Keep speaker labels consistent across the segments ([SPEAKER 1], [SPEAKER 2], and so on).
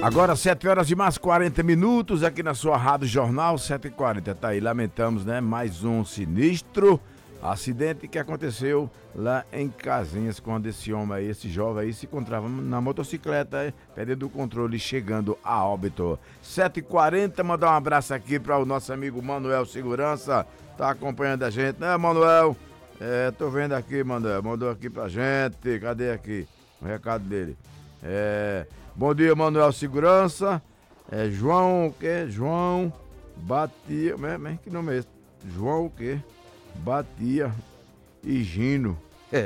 [SPEAKER 1] Agora 7 horas e mais 40 minutos aqui na sua Rádio Jornal 7h40. Tá aí, lamentamos, né? Mais um sinistro acidente que aconteceu lá em Casinhas, quando esse homem aí, esse jovem aí, se encontrava na motocicleta, perdendo o controle, chegando a óbito. 7h40, mandar um abraço aqui para o nosso amigo Manuel Segurança, tá acompanhando a gente, né, Manuel? Tô vendo aqui, Manuel, mandou aqui pra gente, cadê aqui o recado dele? Bom dia, Manuel Segurança. João o quê? João Batia. Que nome é esse? João o quê? Batia Higino.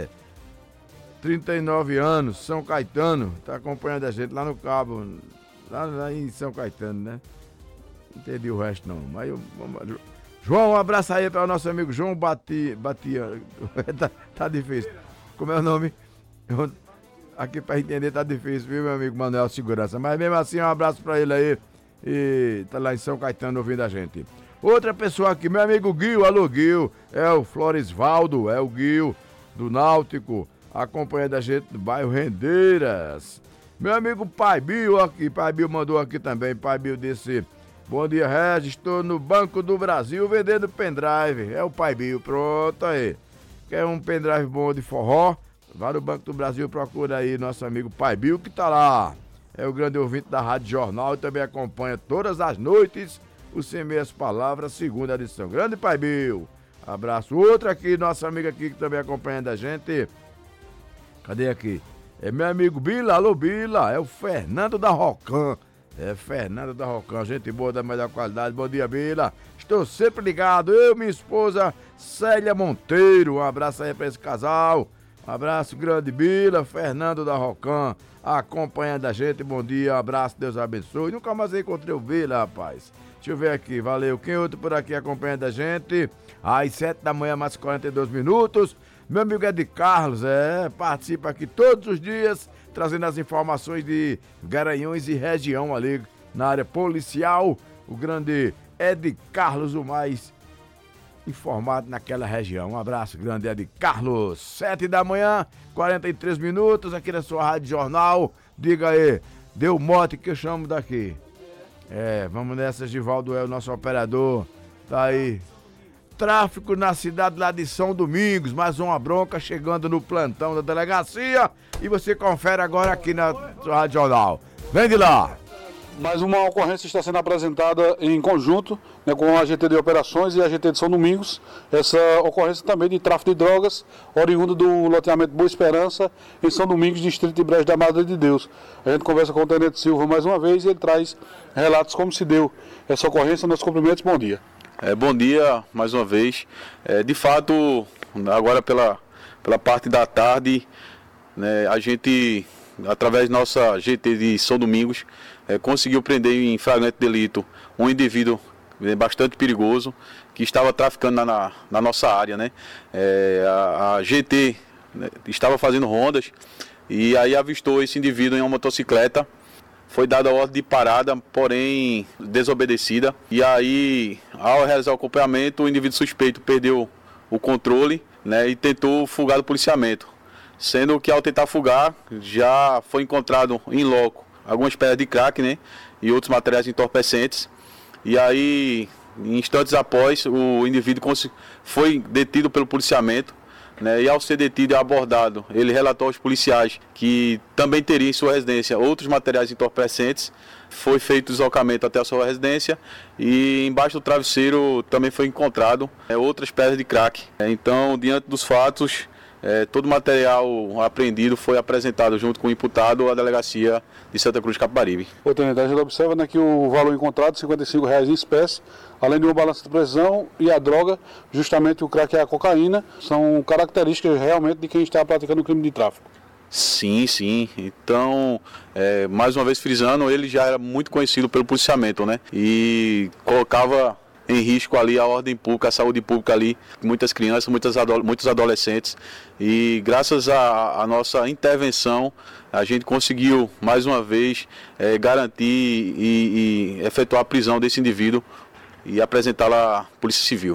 [SPEAKER 1] 39 anos, São Caetano. Tá acompanhando a gente lá no Cabo. Lá em São Caetano, né? Não entendi o resto não. Mas João, um abraço aí para o nosso amigo João Batia. tá difícil. Como é o nome? Aqui pra entender tá difícil, viu, meu amigo Manuel Segurança? Mas mesmo assim, um abraço pra ele aí. E tá lá em São Caetano ouvindo a gente. Outra pessoa aqui, meu amigo Guil, alô Guil. É o Floresvaldo, é o Guil do Náutico, acompanhando a gente do bairro Rendeiras. Meu amigo Pai Bill aqui, Pai Bill mandou aqui também. Pai Bill disse: bom dia, Regis, estou no Banco do Brasil vendendo pendrive. É o Pai Bill, pronto aí. Quer um pendrive bom de forró? Vai no Banco do Brasil, procura aí nosso amigo Pai Bill, que tá lá. É o grande ouvinte da Rádio Jornal e também acompanha todas as noites o Sem Meias Palavras, segunda edição. Grande Pai Bill. Abraço. Outro aqui, nosso amigo aqui que também acompanha da gente. Cadê aqui? É meu amigo Bila, alô Bila. É o Fernando da Rocan. Fernando da Rocan, gente boa da melhor qualidade. Bom dia, Bila. Estou sempre ligado. Eu, minha esposa Célia Monteiro. Um abraço aí pra esse casal. Um abraço grande, Bila, Fernando da Rocan, acompanhando a gente, bom dia, abraço, Deus abençoe. Nunca mais encontrei o Bila, rapaz. Deixa eu ver aqui, valeu. Quem outro por aqui acompanhando a gente? Às 7 da manhã, mais 42 minutos. Meu amigo Ed Carlos, participa aqui todos os dias, trazendo as informações de Garanhuns e região ali, na área policial. O grande Ed Carlos, o mais informado naquela região. Um abraço grande, Ed Carlos. 7 da manhã, 43 minutos, aqui na sua Rádio Jornal. Diga aí, deu mote que eu chamo daqui. Vamos nessa, Givaldo é o nosso operador. Tá aí. Tráfico na cidade lá de São Domingos, mais uma bronca chegando no plantão da delegacia. E você confere agora aqui na sua Rádio Jornal. Vem de lá.
[SPEAKER 2] Mais uma ocorrência está sendo apresentada em conjunto, né, com a GT de Operações e a GT de São Domingos. Essa ocorrência também de tráfico de drogas, oriundo do loteamento Boa Esperança, em São Domingos, distrito de Brejo da Madre de Deus. A gente conversa com o Tenente Silva mais uma vez e ele traz relatos como se deu essa ocorrência. Nossos cumprimentos, bom dia.
[SPEAKER 3] Bom dia, mais uma vez. De fato, agora pela parte da tarde, né, a gente, através da nossa GT de São Domingos, conseguiu prender em flagrante delito um indivíduo bastante perigoso que estava traficando na nossa área, né? A GT, né, estava fazendo rondas e aí avistou esse indivíduo em uma motocicleta. Foi dada a ordem de parada, porém desobedecida. E aí, ao realizar o acompanhamento, o indivíduo suspeito perdeu o controle, né, e tentou fugar do policiamento. Sendo que ao tentar fugar, já foi encontrado em loco algumas pedras de crack, né, e outros materiais entorpecentes. E aí, instantes após, o indivíduo foi detido pelo policiamento, né, e ao ser detido e abordado, ele relatou aos policiais que também teria em sua residência outros materiais entorpecentes. Foi feito o deslocamento até a sua residência e embaixo do travesseiro também foi encontrado outras pedras de crack. Então, diante dos fatos, todo o material apreendido foi apresentado junto com o imputado à delegacia de Santa Cruz de Capibaribe.
[SPEAKER 2] O tenente, a gente observa, né, que o valor encontrado, R$ 55,00 em espécie, além de uma balança de precisão e a droga, justamente o crack e a cocaína, são características realmente de quem está praticando o crime de tráfico.
[SPEAKER 3] Sim, sim. Então, mais uma vez frisando, ele já era muito conhecido pelo policiamento, né? E colocava em risco ali a ordem pública, a saúde pública ali, muitas crianças, muitos adolescentes. E graças à nossa intervenção, a gente conseguiu mais uma vez garantir e efetuar a prisão desse indivíduo e apresentá-la à Polícia Civil.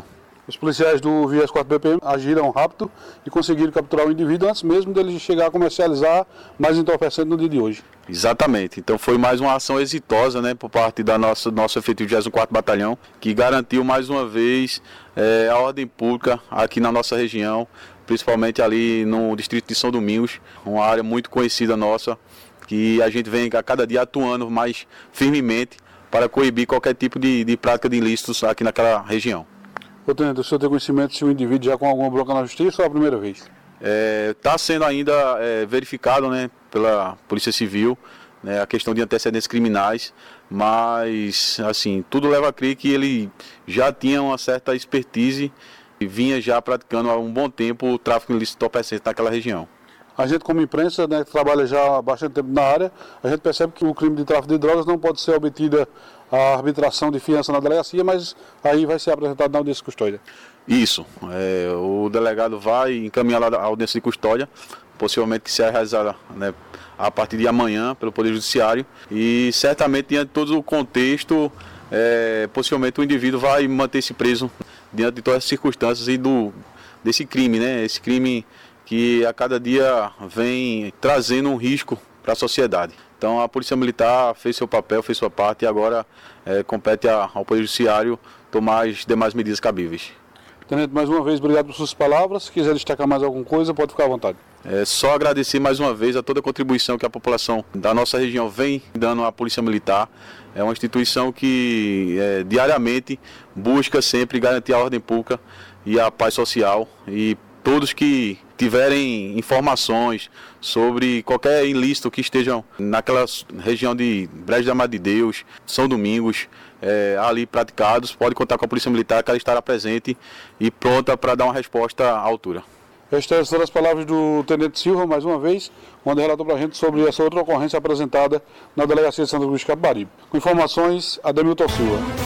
[SPEAKER 2] Os policiais do Viés 4 BPM agiram rápido e conseguiram capturar o indivíduo antes mesmo dele chegar a comercializar mais entorpecente no dia de hoje.
[SPEAKER 3] Exatamente. Então foi mais uma ação exitosa, né, por parte da nosso efetivo 24º Batalhão, que garantiu mais uma vez a ordem pública aqui na nossa região, principalmente ali no distrito de São Domingos, uma área muito conhecida nossa, que a gente vem a cada dia atuando mais firmemente para coibir qualquer tipo de prática de ilícitos aqui naquela região.
[SPEAKER 2] Ô, tenente, o senhor tem conhecimento se o indivíduo já com alguma bronca na justiça ou é a primeira vez?
[SPEAKER 3] Está sendo ainda verificado, né, pela Polícia Civil, né, a questão de antecedentes criminais, mas assim, tudo leva a crer que ele já tinha uma certa expertise e vinha já praticando há um bom tempo o tráfico ilícito de entorpecentes naquela região.
[SPEAKER 2] A gente, como imprensa, né, que trabalha já há bastante tempo na área, a gente percebe que o crime de tráfico de drogas não pode ser obtida a arbitração de fiança na delegacia, mas aí vai ser apresentado na audiência de custódia.
[SPEAKER 3] Isso, o delegado vai encaminhar lá a audiência de custódia, possivelmente que será realizada, né, a partir de amanhã pelo Poder Judiciário, e certamente diante de todo o contexto, possivelmente o indivíduo vai manter-se preso diante de todas as circunstâncias e desse crime, né, esse crime que a cada dia vem trazendo um risco para a sociedade. Então a Polícia Militar fez seu papel, fez sua parte e agora compete ao Poder Judiciário tomar as demais medidas cabíveis.
[SPEAKER 2] Tenente, mais uma vez, obrigado por suas palavras. Se quiser destacar mais alguma coisa, pode ficar à vontade.
[SPEAKER 3] Só agradecer mais uma vez a toda a contribuição que a população da nossa região vem dando à Polícia Militar. É uma instituição que diariamente busca sempre garantir a ordem pública e a paz social, e todos que tiverem informações sobre qualquer ilícito que estejam naquela região de Brejo da Mata de Deus, São Domingos, ali praticados, pode contar com a Polícia Militar, que ela estará presente e pronta para dar uma resposta à altura.
[SPEAKER 2] Estas foram as palavras do Tenente Silva, mais uma vez, onde relatou para a gente sobre essa outra ocorrência apresentada na Delegacia de Santa Cruz de Capibaribe. Com informações, Ademilton Silva.